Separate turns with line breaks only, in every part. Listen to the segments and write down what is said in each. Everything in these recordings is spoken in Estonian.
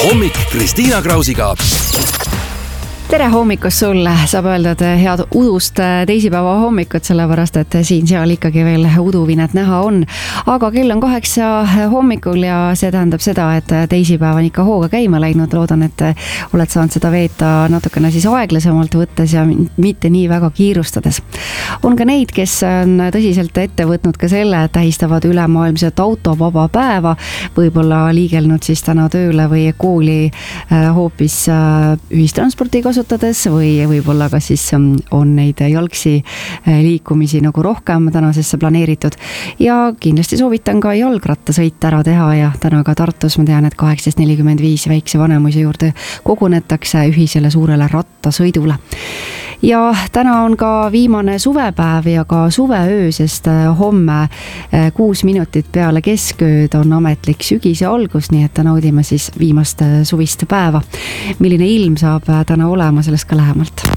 hommik Kristiina Krausiga.
Tere hommikust sulle, saab öelda, et head udust teisipäeva hommikut, sellepärast et siin-seal ikkagi veel uduvinet näha on. Aga kell on 8 hommikul ja see tähendab seda, et teisipäev on ikka hooga käima läinud. Loodan, et oled saanud seda veeta natukene siis aeglasemalt võttes ja mitte nii väga kiirustades. On ka neid, kes on tõsiselt ette võtnud ka selle, et tähistavad ülemaailmset autovaba päeva, võib-olla liigelnud siis täna tööle või kooli hoopis ühistransporti kasutades või võib-olla ka siis on neid jalgsi liikumisi nagu rohkem tänasesse planeeritud. Ja kindlasti soovitan ka jalgrattasõit ära teha ja täna ka Tartus ma tean, et 18.45 väikse Vanemuise juurde kogunetakse ühisele suurele rattasõidule. Ja täna on ka viimane suvepäev ja ka suveöö, sest homme 6 minutit peale keskööd on ametlik sügise algus, nii et naudime siis viimast suvist päeva. Milline ilm saab täna olema, sellest ka lähemalt.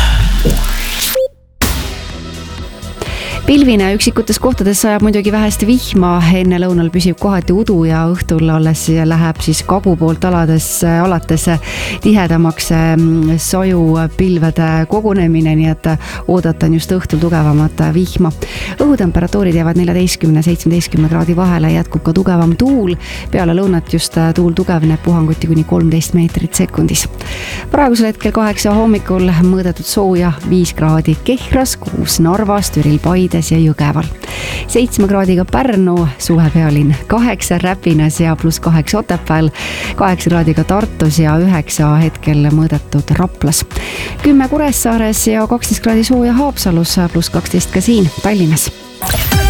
Pilvine üksikutes kohtades sajab muidugi vähesti vihma, enne lõunal püsib kohati udu ja õhtul alles läheb siis kagu poolt alates tihedamaks saju pilvede kogunemine, nii et oodata on just õhtul tugevamat vihma. Õhutemperatuurid jäävad 14-17 kraadi vahele, jätkub ka tugevam tuul, peale lõunat just tuul tugevneb puhanguti kuni 13 meetrit sekundis. Praegusel hetkel 8 hommikul mõõdetud sooja 5 kraadi Kehras, 6 Narvas, Türil, Paides ja Jõgeval. 7 kraadiga Pärnu, suvepealinn 8 Räpinas ja +8 Otepääl, 8 kraadiga Tartus ja 9 hetkel mõõdetud Raplas. 10 Kuressaares ja 12 kraadi sooja Haapsalus, +12 ka siin Tallinnas.